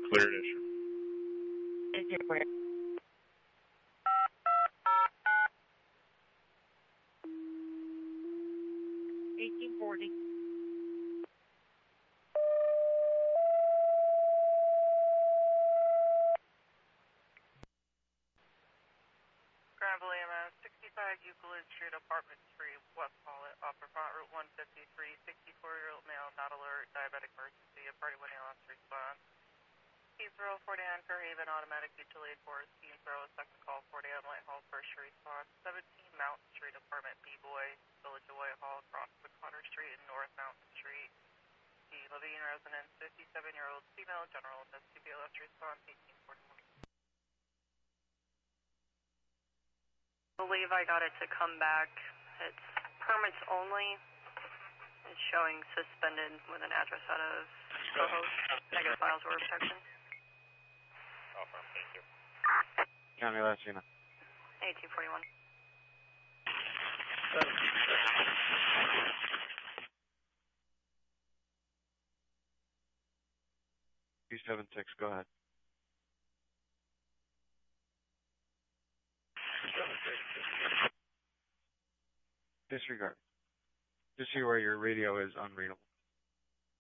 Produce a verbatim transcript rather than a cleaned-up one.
cleared issue. eighteen forty. Granville A M S, sixty-five Euclid Street, Apartment three, West Pollitt, off of Route one fifty-three, sixty-four-year-old male, not alert, diabetic emergency, a party one ambulance response. Heathrow, Fort-Ann, Fairhaven, automatic mutual aid force, Heathrow, second call, Fort-Ann, Whitehall, first response, seventeen Mountain Street, Apartment B-Boy, Village of Whitehall, across the Connor Street and North Mountain Street. The Levine residence, fifty-seven-year-old female, general, no C B L S response, eighteen forty-one. I believe I got it to come back. It's permits only. It's showing suspended with an address out of co-host. Negative files or protection. Affirm, thank you. County Latina. eighteen forty-one. two seven six, go ahead. Disregard. Just see where your radio is unreadable.